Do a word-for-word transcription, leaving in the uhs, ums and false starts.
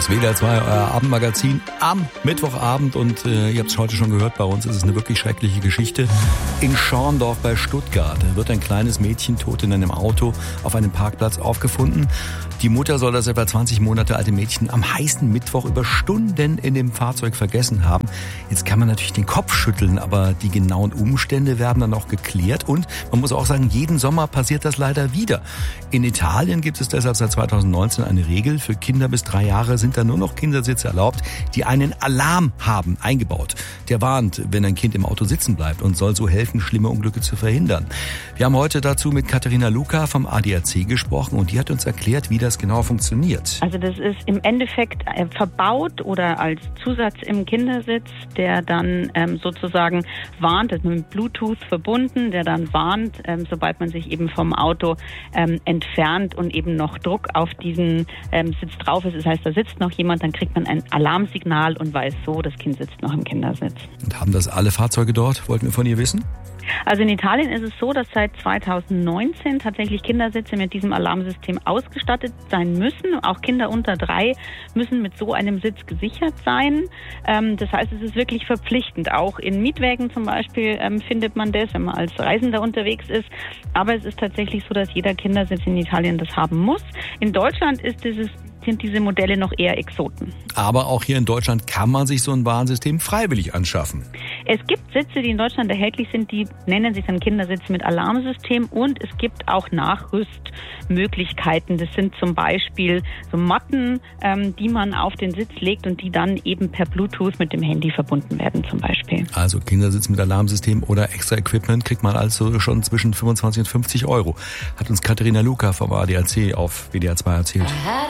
Das W D R zwei, euer Abendmagazin am Mittwochabend und äh, ihr habt es heute schon gehört, bei uns ist es eine wirklich schreckliche Geschichte. In Schorndorf bei Stuttgart wird ein kleines Mädchen tot in einem Auto auf einem Parkplatz aufgefunden. Die Mutter soll das etwa zwanzig Monate alte Mädchen am heißen Mittwoch über Stunden in dem Fahrzeug vergessen haben. Jetzt kann man natürlich den Kopf schütteln, aber die genauen Umstände werden dann auch geklärt und man muss auch sagen, jeden Sommer passiert das leider wieder. In Italien gibt es deshalb seit zweitausendneunzehn eine Regel, für Kinder bis drei Jahre sind da nur noch Kindersitze erlaubt, die einen Alarm haben eingebaut. Der warnt, wenn ein Kind im Auto sitzen bleibt und soll so helfen, schlimme Unglücke zu verhindern. Wir haben heute dazu mit Katharina Luca vom A D A C gesprochen und die hat uns erklärt, wie das genau funktioniert. Also das ist im Endeffekt verbaut oder als Zusatz im Kindersitz, der dann ähm, sozusagen warnt, das ist mit Bluetooth verbunden, der dann warnt, ähm, sobald man sich eben vom Auto ähm, entfernt und eben noch Druck auf diesen ähm, Sitz drauf ist. Das heißt, da sitzt noch jemand, dann kriegt man ein Alarmsignal und weiß so, das Kind sitzt noch im Kindersitz. Und haben das alle Fahrzeuge dort? Wollten wir von ihr wissen? Also in Italien ist es so, dass seit zweitausendneunzehn tatsächlich Kindersitze mit diesem Alarmsystem ausgestattet sein müssen. Auch Kinder unter drei müssen mit so einem Sitz gesichert sein. Ähm, das heißt, es ist wirklich verpflichtend. Auch in Mietwägen zum Beispiel ähm, findet man das, wenn man als Reisender unterwegs ist. Aber es ist tatsächlich so, dass jeder Kindersitz in Italien das haben muss. In Deutschland ist dieses sind diese Modelle noch eher Exoten. Aber auch hier in Deutschland kann man sich so ein Warnsystem freiwillig anschaffen. Es gibt Sitze, die in Deutschland erhältlich sind, die nennen sich dann Kindersitz mit Alarmsystem und es gibt auch Nachrüstmöglichkeiten. Das sind zum Beispiel so Matten, ähm, die man auf den Sitz legt und die dann eben per Bluetooth mit dem Handy verbunden werden zum Beispiel. Also Kindersitz mit Alarmsystem oder extra Equipment kriegt man also schon zwischen fünfundzwanzig und fünfzig Euro. Hat uns Katharina Luca vom A D A C auf W D R zwei erzählt.